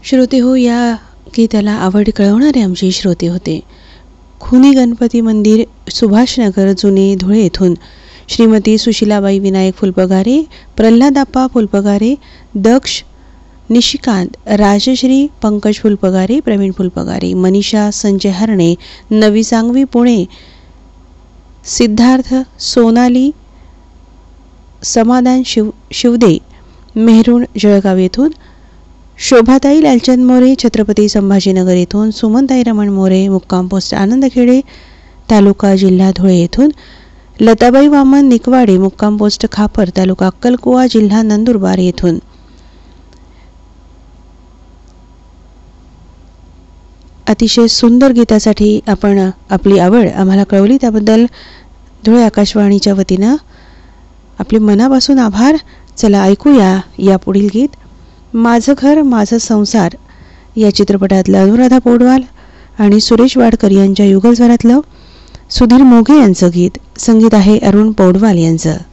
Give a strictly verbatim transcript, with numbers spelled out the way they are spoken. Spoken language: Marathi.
श्रोते हो, या गीताला आवड कळवणारे आमचे श्रोते होते. खुनी गणपती मंदिर, सुभाषनगर, जुने, धुळे येथून श्रीमती सुशीलाबाई विनायक फुलपगारे, प्रल्हादाप्पा फुलपगारे, दक्ष, निशिकांत, राजश्री, पंकज फुलपगारे, प्रवीण फुलपगारे, मनीषा संजय हरणे, नवी सांगवी पुणे, सिद्धार्थ, सोनाली, समाधान शिव शिवदे, मेहरुण जळगाव येथून, शोभाताई लालचंद मोरे, छत्रपती संभाजीनगर येथून, सुमनताई रमण मोरे, मुक्काम पोस्ट आनंदखेडे तालुका जिल्हा धुळे येथून, लताबाई वामन निकवाडे, मुक्काम पोस्ट खापर तालुका अक्कलकुवा जिल्हा नंदुरबार येथून. अतिशय सुंदर गीतासाठी आपण आपली आवड आम्हाला कळवली, त्याबद्दल धुळे आकाशवाणीच्या वतीनं आपले मनापासून आभार. चला ऐकूया या पुढील गीत. माझं घर माझं संसार या चित्रपटातलं अनुराधा पौडवाल आणि सुरेश वाडकर यांच्या युगलस्वरातलं सुधीर मोघे यांचं गीत. संगीत आहे अरुण पौडवाल यांचं.